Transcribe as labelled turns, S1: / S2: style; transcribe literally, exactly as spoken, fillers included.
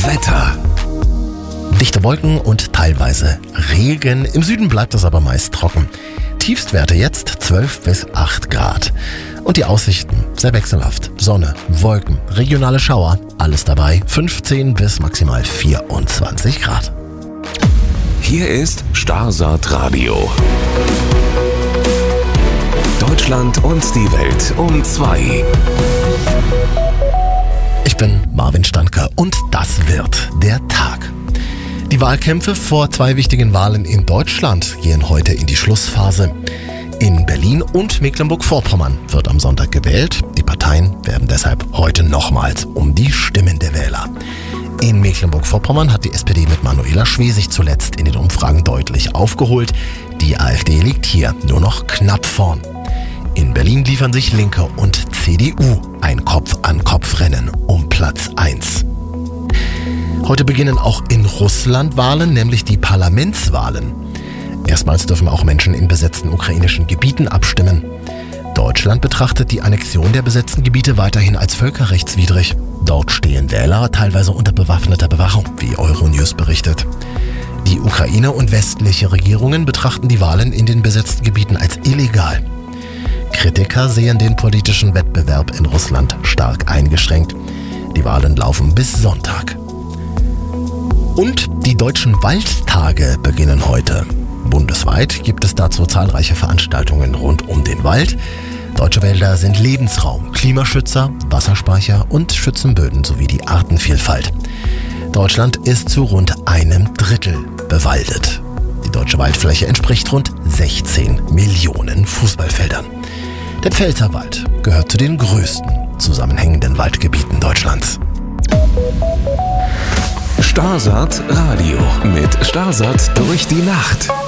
S1: Wetter.
S2: Dichte Wolken und teilweise Regen. Im Süden bleibt es aber meist trocken. Tiefstwerte jetzt zwölf bis acht Grad. Und die Aussichten sehr wechselhaft. Sonne, Wolken, regionale Schauer, alles dabei. fünfzehn bis maximal vierundzwanzig Grad.
S1: Hier ist Starsaat Radio. Deutschland und die Welt um zwei.
S2: Ich bin Marvin Standker und das wird der Tag. Die Wahlkämpfe vor zwei wichtigen Wahlen in Deutschland gehen heute in die Schlussphase. In Berlin und Mecklenburg-Vorpommern wird am Sonntag gewählt. Die Parteien werben deshalb heute nochmals um die Stimmen der Wähler. In Mecklenburg-Vorpommern hat die S P D mit Manuela Schwesig zuletzt in den Umfragen deutlich aufgeholt. Die AfD liegt hier nur noch knapp vorn. In Berlin liefern sich Linke und C D U ein Kopf-an-Kopf-Rennen um Platz eins. Heute beginnen auch in Russland Wahlen, nämlich die Parlamentswahlen. Erstmals dürfen auch Menschen in besetzten ukrainischen Gebieten abstimmen. Deutschland betrachtet die Annexion der besetzten Gebiete weiterhin als völkerrechtswidrig. Dort stehen Wähler teilweise unter bewaffneter Bewachung, wie Euronews berichtet. Die Ukraine und westliche Regierungen betrachten die Wahlen in den besetzten Gebieten als illegal. Kritiker sehen den politischen Wettbewerb in Russland stark eingeschränkt. Die Wahlen laufen bis Sonntag. Und die deutschen Waldtage beginnen heute. Bundesweit gibt es dazu zahlreiche Veranstaltungen rund um den Wald. Deutsche Wälder sind Lebensraum, Klimaschützer, Wasserspeicher und schützen Böden sowie die Artenvielfalt. Deutschland ist zu rund einem Drittel bewaldet. Die deutsche Waldfläche entspricht rund sechzehn Millionen Fußballfeldern. Der Pfälzerwald gehört zu den größten zusammenhängenden Waldgebieten Deutschlands.
S1: Starsaat Radio mit Starsaat durch die Nacht.